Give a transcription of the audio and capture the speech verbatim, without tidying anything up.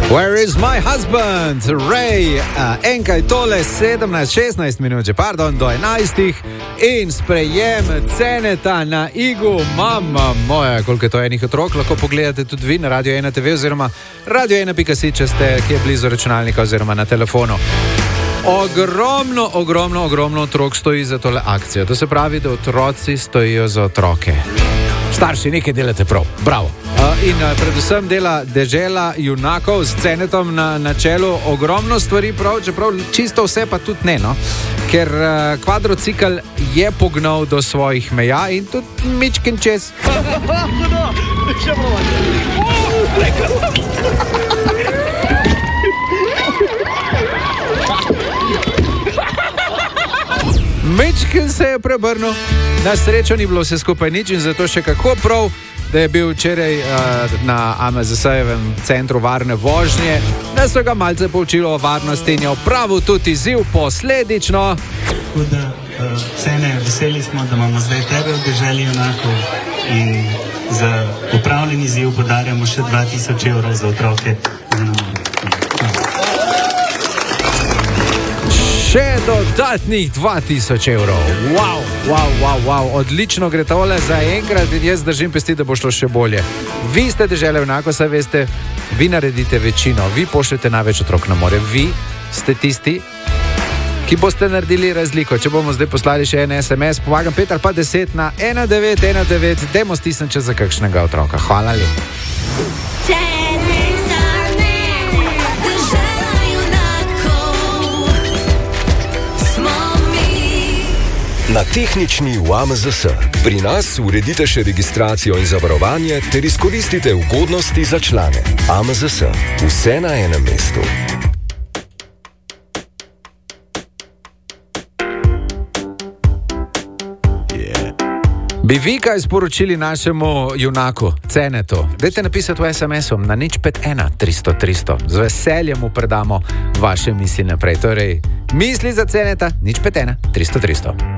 Where is my husband? Ray, uh, enkaj tole, sedemnajst, šestnajst minut, pardon, do enajstih in sprejem Ceneta na Igu. Mama moja, koliko je to enih otrok, lahko pogledate tudi vi na Radio ena te ve oziroma radio ena pika si, če ste kje blizu računalnika oziroma na telefonu. Ogromno, ogromno, ogromno otrok stoji za tole akcijo. To se pravi, da otroci stojijo za otroke. Starši, nekaj delate prav, bravo. Uh, in uh, predvsem dela Dežela junakov s Cenetom na, na čelu ogromno stvari prav, čeprav čisto vse pa tudi ne, no? Ker uh, kvadrocikl je pognal do svojih meja in tudi mičkin čez. Mičkin se je prebrnil, na srečo ni bilo vse skupaj nič in zato še kako prav, da je bil včeraj uh, na A M Z S-jevem centru varne vožnje, da so ga malce poučili o varnosti in je opravil tudi izziv posledično. Tako da, uh, Cene, veseli smo, da imamo zdaj tebe v Deželi junakov in za upravljen izziv podarjamo še dva tisoč evrov za otroke. Še dodatnih dva tisoč evrov. Wow, wow, wow, wow. Odlično gre tole za enkrat in jaz držim pesti, da bo šlo še bolje. Vi ste Dežele junakov, saj veste, vi naredite večino, vi pošljete največ otrok na more. Vi ste tisti, ki boste naredili razliko. Če bomo zdaj poslali še en es em es, pomagam pet ali pa deset na ena devet ena devet, dajmo stisniti če za kakšnega otroka. Hvala lepa. Na tehnični v A M Z S. Pri nas uredite še registracijo in zavarovanje ter izkoristite ugodnosti za člane. A M Z S. Vse na enem mestu. Yeah. Bi vi kaj sporočili našemu junaku, Cenetu? Dajte napisati v es em esu na nič pet ena tristo tristo. Z veseljem mu predamo vaše misli naprej. Torej, misli za Ceneta, nič pet ena tristo tristo.